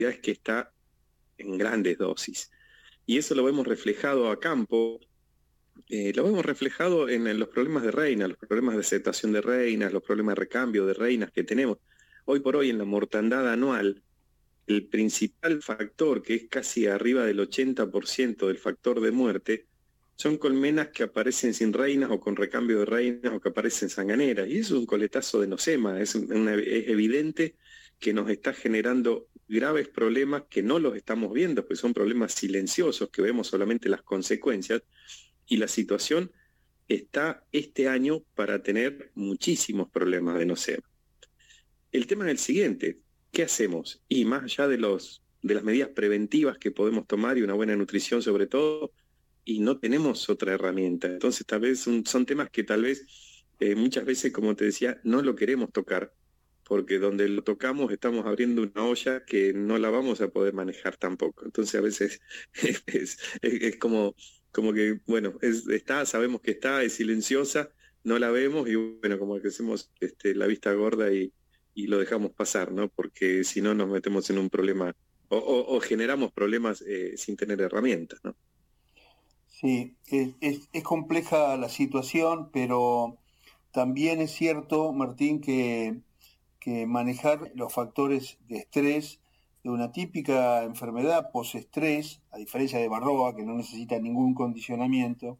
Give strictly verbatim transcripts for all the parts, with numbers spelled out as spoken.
es que está en grandes dosis. Y eso lo vemos reflejado a campo, eh, lo vemos reflejado en, en los problemas de reinas, los problemas de aceptación de reinas, los problemas de recambio de reinas que tenemos. Hoy por hoy en la mortandad anual, el principal factor, que es casi arriba del ochenta por ciento del factor de muerte, son colmenas que aparecen sin reinas o con recambio de reinas o que aparecen sanganeras. Y eso es un coletazo de nosema, es, una, es evidente que nos está generando graves problemas que no los estamos viendo, porque son problemas silenciosos, que vemos solamente las consecuencias, y la situación está este año para tener muchísimos problemas de nosema. El tema es el siguiente, ¿qué hacemos? Y más allá de, los, de las medidas preventivas que podemos tomar y una buena nutrición sobre todo, y no tenemos otra herramienta. Entonces tal vez son, son temas que tal vez eh, muchas veces, como te decía, no lo queremos tocar, porque donde lo tocamos estamos abriendo una olla que no la vamos a poder manejar tampoco. Entonces a veces es, es, es como, como que, bueno, es, está, sabemos que está, es silenciosa, no la vemos y bueno, como que hacemos este, la vista gorda y, y lo dejamos pasar, ¿no? Porque si no nos metemos en un problema o, o, o generamos problemas eh, sin tener herramientas, ¿no? Sí, es, es, es compleja la situación, pero también es cierto, Martín, que, que manejar los factores de estrés de una típica enfermedad postestrés, a diferencia de Varroa, que no necesita ningún condicionamiento,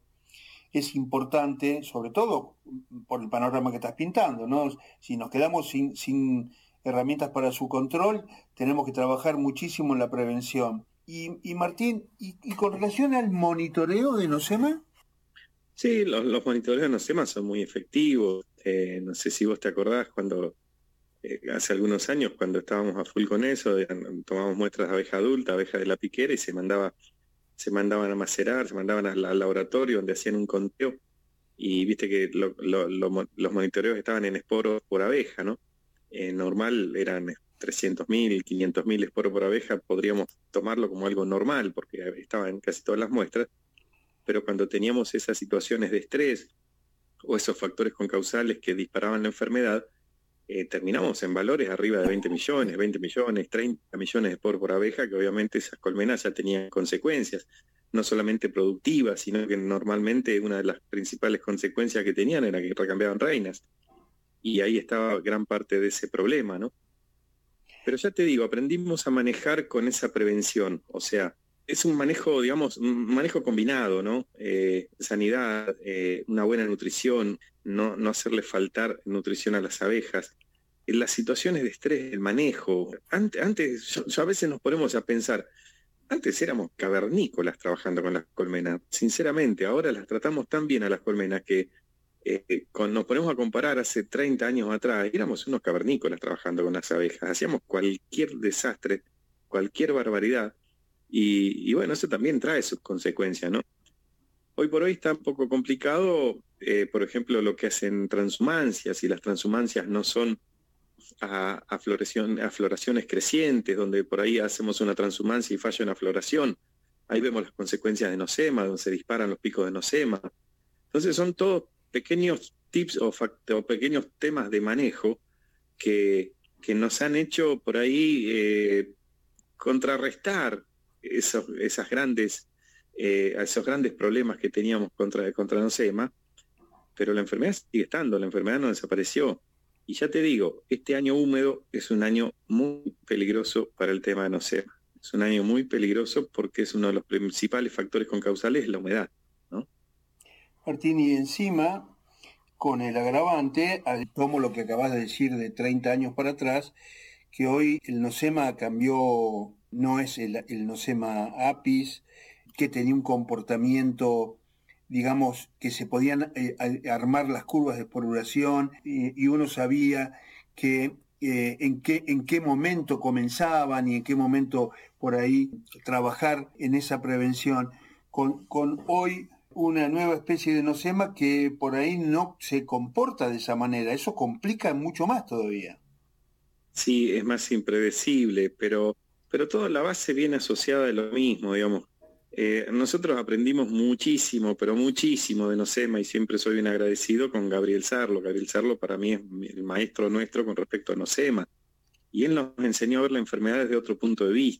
es importante, sobre todo por el panorama que estás pintando, ¿no? Si nos quedamos sin, sin herramientas para su control, tenemos que trabajar muchísimo en la prevención. Y, y Martín, ¿y, y con relación al monitoreo de nosema? Sí, los, los monitoreos de nosema son muy efectivos. Eh, no sé si vos te acordás cuando, eh, hace algunos años, cuando estábamos a full con eso, eh, tomábamos muestras de abeja adulta, abeja de la piquera, y se mandaba, se mandaban a macerar, se mandaban al, al laboratorio donde hacían un conteo, y viste que lo, lo, lo, los monitoreos estaban en esporos por abeja, ¿no? Eh, normal eran trescientos mil, quinientos mil esporos por abeja, podríamos tomarlo como algo normal, porque estaban en casi todas las muestras, pero cuando teníamos esas situaciones de estrés o esos factores concausales que disparaban la enfermedad, eh, terminamos en valores arriba de veinte millones, veinte millones, treinta millones de esporos por abeja, que obviamente esas colmenas ya tenían consecuencias, no solamente productivas, sino que normalmente una de las principales consecuencias que tenían era que recambiaban reinas. Y ahí estaba gran parte de ese problema, ¿no? Pero ya te digo, aprendimos a manejar con esa prevención, o sea, es un manejo, digamos, un manejo combinado, ¿no? Eh, sanidad, eh, una buena nutrición, no, no hacerle faltar nutrición a las abejas. En las situaciones de estrés, el manejo. Antes, antes yo, yo a veces nos ponemos a pensar, antes éramos cavernícolas trabajando con las colmenas. Sinceramente, ahora las tratamos tan bien a las colmenas que eh, con, nos ponemos a comparar hace treinta años atrás, éramos unos cavernícolas trabajando con las abejas. Hacíamos cualquier desastre, cualquier barbaridad. Y, y bueno, eso también trae sus consecuencias, ¿no? Hoy por hoy está un poco complicado, eh, por ejemplo, lo que hacen transhumancias, y las transhumancias no son a, a, floración, a floraciones crecientes, donde por ahí hacemos una transhumancia y falla una floración. Ahí vemos las consecuencias de nosema, donde se disparan los picos de nosema. Entonces son todos pequeños tips o, o pequeños temas de manejo que, que nos han hecho por ahí eh, contrarrestar esos, esas grandes, eh, esos grandes problemas que teníamos contra, contra nosema, pero la enfermedad sigue estando, la enfermedad no desapareció. Y ya te digo, este año húmedo es un año muy peligroso para el tema de nosema. Es un año muy peligroso porque es uno de los principales factores concausales, la humedad, ¿no? Martín, y encima, con el agravante, tomo lo que acabas de decir de treinta años para atrás, que hoy el nosema cambió, no es el, el nosema apis, que tenía un comportamiento, digamos, que se podían eh, armar las curvas de esporulación y, y uno sabía que eh, en, qué, en qué momento comenzaban y en qué momento por ahí trabajar en esa prevención. Con, con hoy una nueva especie de nosema que por ahí no se comporta de esa manera, eso complica mucho más todavía. Sí, es más impredecible, pero, pero toda la base viene asociada a lo mismo, digamos. Eh, nosotros aprendimos muchísimo, pero muchísimo de nosema, y siempre soy bien agradecido con Gabriel Sarlo. Gabriel Sarlo para mí es el maestro nuestro con respecto a nosema. Y él nos enseñó a ver la enfermedad desde otro punto de vista.